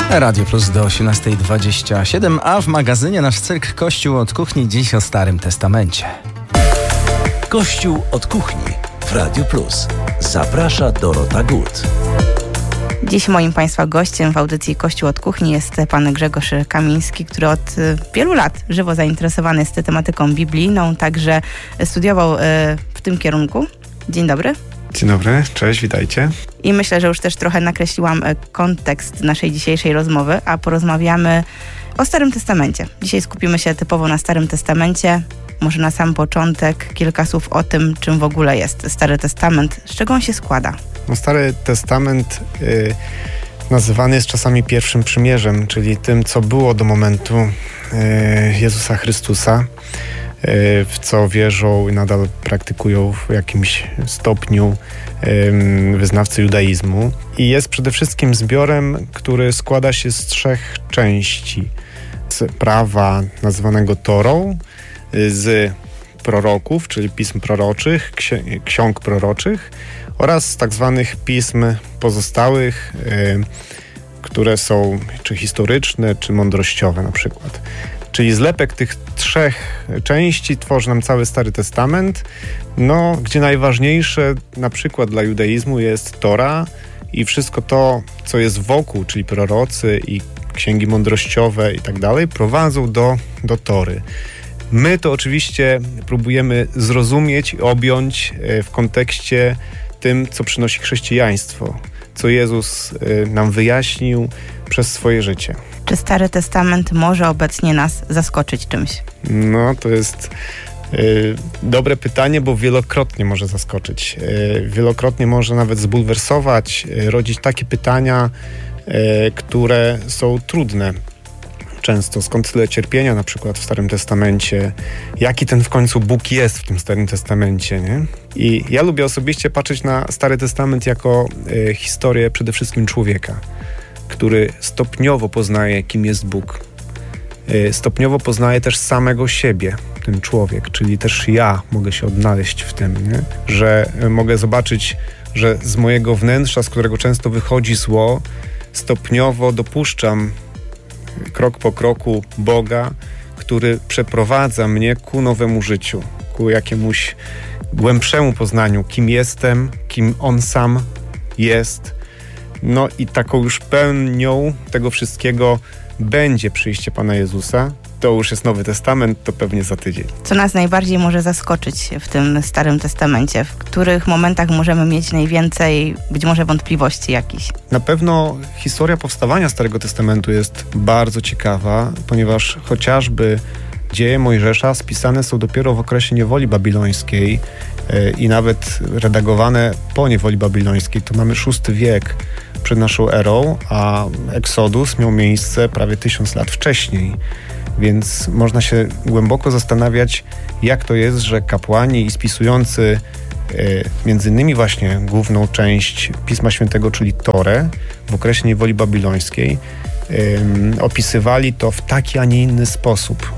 Radio Plus do 18:27, a w magazynie nasz cyrk Kościół od kuchni dziś o Starym Testamencie. Kościół od kuchni w Radio Plus. Zaprasza Dorota Gut. Dziś moim Państwa gościem w audycji Kościół od kuchni jest pan Grzegorz Kamiński, który od wielu lat żywo zainteresowany jest tematyką biblijną, także studiował w tym kierunku. Dzień dobry. Dzień dobry, cześć, witajcie. I myślę, że już też trochę nakreśliłam kontekst naszej dzisiejszej rozmowy, a porozmawiamy o Starym Testamencie. Dzisiaj skupimy się typowo na Starym Testamencie. Może na sam początek kilka słów o tym, czym w ogóle jest Stary Testament, z czego on się składa. No, Stary Testament nazywany jest czasami pierwszym przymierzem, czyli tym, co było do momentu Jezusa Chrystusa, w co wierzą i nadal praktykują w jakimś stopniu wyznawcy judaizmu. I jest przede wszystkim zbiorem, który składa się z 3 części. Z prawa nazywanego Torą, z proroków, czyli pism proroczych, ksiąg proroczych oraz z tak zwanych pism pozostałych, które są czy historyczne, czy mądrościowe na przykład. Czyli zlepek tych 3 części tworzy nam cały Stary Testament, gdzie najważniejsze na przykład dla judaizmu jest Tora i wszystko to, co jest wokół, czyli prorocy i księgi mądrościowe i tak dalej, prowadzą do Tory. My to oczywiście próbujemy zrozumieć i objąć w kontekście tym, co przynosi chrześcijaństwo, co Jezus nam wyjaśnił przez swoje życie. Czy Stary Testament może obecnie nas zaskoczyć czymś? To jest dobre pytanie, bo wielokrotnie może zaskoczyć. Wielokrotnie może nawet zbulwersować, rodzić takie pytania, które są trudne. Często, skąd tyle cierpienia na przykład w Starym Testamencie, jaki ten w końcu Bóg jest w tym Starym Testamencie, nie? I ja lubię osobiście patrzeć na Stary Testament jako historię przede wszystkim człowieka, który stopniowo poznaje, kim jest Bóg. Stopniowo poznaje też samego siebie, ten człowiek, czyli też ja mogę się odnaleźć w tym, nie? Że mogę zobaczyć, że z mojego wnętrza, z którego często wychodzi zło, stopniowo dopuszczam krok po kroku Boga, który przeprowadza mnie ku nowemu życiu, ku jakiemuś głębszemu poznaniu, kim jestem, kim On sam jest. I taką już pełnią tego wszystkiego będzie przyjście Pana Jezusa. To już jest Nowy Testament, to pewnie za tydzień. Co nas najbardziej może zaskoczyć w tym Starym Testamencie? W których momentach możemy mieć najwięcej, być może wątpliwości jakichś? Na pewno historia powstawania Starego Testamentu jest bardzo ciekawa, ponieważ chociażby dzieje Mojżesza spisane są dopiero w okresie niewoli babilońskiej i nawet redagowane po niewoli babilońskiej. To mamy VI wiek przed naszą erą, a Exodus miał miejsce prawie 1000 lat wcześniej. Więc można się głęboko zastanawiać, jak to jest, że kapłani i spisujący między innymi właśnie główną część Pisma Świętego, czyli Torę, w okresie niewoli babilońskiej, opisywali to w taki, a nie inny sposób.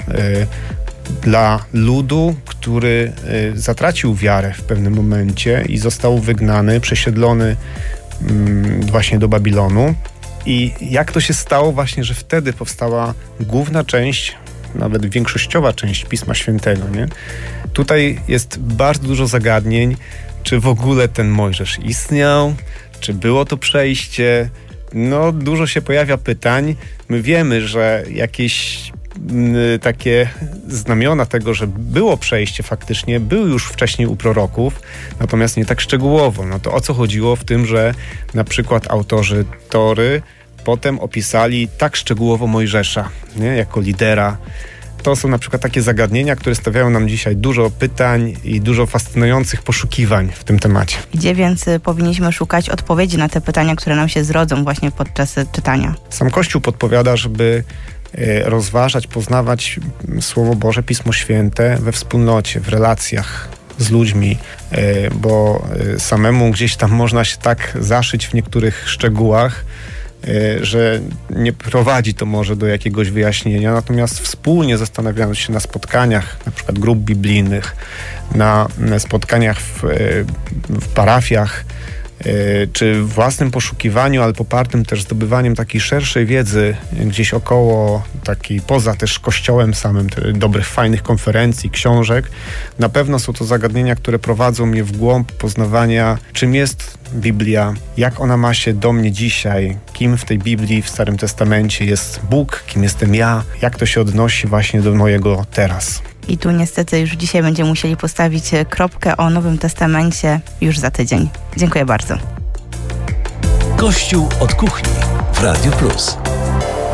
Dla ludu, który zatracił wiarę w pewnym momencie i został wygnany, przesiedlony właśnie do Babilonu. I jak to się stało właśnie, że wtedy powstała główna część, nawet większościowa część Pisma Świętego, nie? Tutaj jest bardzo dużo zagadnień, czy w ogóle ten Mojżesz istniał, czy było to przejście. Dużo się pojawia pytań. My wiemy, że jakieś takie znamiona tego, że było przejście faktycznie, były już wcześniej u proroków, natomiast nie tak szczegółowo. To o co chodziło w tym, że na przykład autorzy Tory potem opisali tak szczegółowo Mojżesza, nie? Jako lidera. To są na przykład takie zagadnienia, które stawiają nam dzisiaj dużo pytań i dużo fascynujących poszukiwań w tym temacie. Gdzie więc powinniśmy szukać odpowiedzi na te pytania, które nam się zrodzą właśnie podczas czytania? Sam Kościół podpowiada, żeby rozważać, poznawać Słowo Boże, Pismo Święte we wspólnocie, w relacjach z ludźmi, bo samemu gdzieś tam można się tak zaszyć w niektórych szczegółach, że nie prowadzi to może do jakiegoś wyjaśnienia, natomiast wspólnie zastanawiając się na spotkaniach, na przykład grup biblijnych, na spotkaniach w parafiach, czy własnym poszukiwaniu, ale popartym też zdobywaniem takiej szerszej wiedzy gdzieś około, takiej poza też Kościołem samym, dobrych, fajnych konferencji, książek. Na pewno są to zagadnienia, które prowadzą mnie w głąb poznawania, czym jest Biblia, jak ona ma się do mnie dzisiaj, kim w tej Biblii, w Starym Testamencie jest Bóg, kim jestem ja, jak to się odnosi właśnie do mojego teraz. I tu niestety już dzisiaj będziemy musieli postawić kropkę o Nowym Testamencie już za tydzień. Dziękuję bardzo. Kościół od kuchni w Radiu Plus.